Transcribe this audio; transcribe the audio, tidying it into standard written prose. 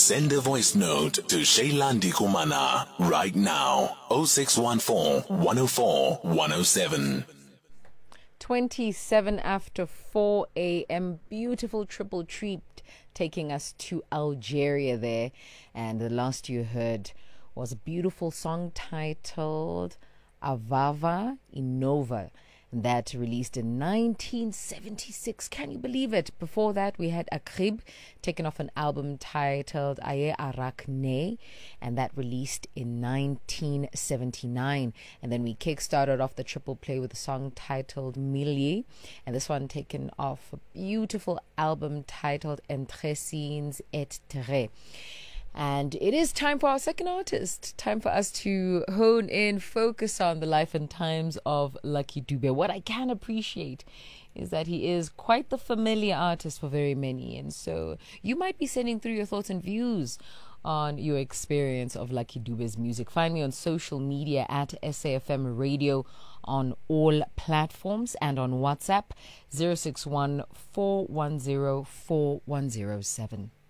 Send a voice note to Shailandi Kumana right now. 0614 104 107. 27 after 4 a.m. Beautiful triple treat taking us to Algeria there. And the last you heard was a beautiful song titled Avava Inova, that released in 1976. Can you believe it? Before that, we had Akrib, taken off an album titled Aye Arakne, and that released in 1979. And then we kick-started off the triple play with a song titled Millie, and this one taken off a beautiful album titled Entre Scenes et Terre. And it is time for our second artist. Time for us to hone in, focus on the life and times of Lucky Dube. What I can appreciate is that he is quite the familiar artist for very many. And so you might be sending through your thoughts and views on your experience of Lucky Dube's music. Find me on social media at SAFM Radio on all platforms, and on WhatsApp 061 410 4107.